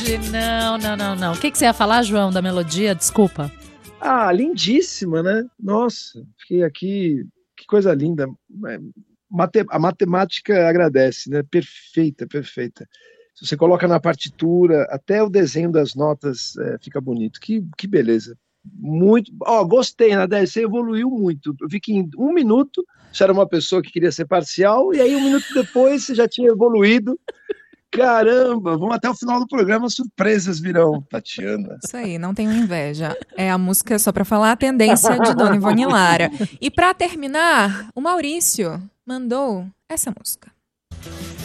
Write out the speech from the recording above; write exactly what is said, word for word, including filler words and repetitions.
hoje. Não, não, não, não. O que, que você ia falar, João, da melodia? Desculpa. Ah, lindíssima, né? Nossa, fiquei aqui, que coisa linda. Mate- A matemática agradece, né? Perfeita, perfeita. Se você coloca na partitura, até o desenho das notas é, fica bonito. Que, que beleza. Muito. Ó, gostei, Nadé. Você evoluiu muito. Eu vi que em um minuto você era uma pessoa que queria ser parcial, e aí um minuto depois você já tinha evoluído. Caramba, vamos até o final do programa, surpresas virão, Tatiana. Isso aí, não tenho inveja. É a música, só pra falar, a tendência de Dona Ivone Lara. E pra terminar, o Maurício mandou essa música.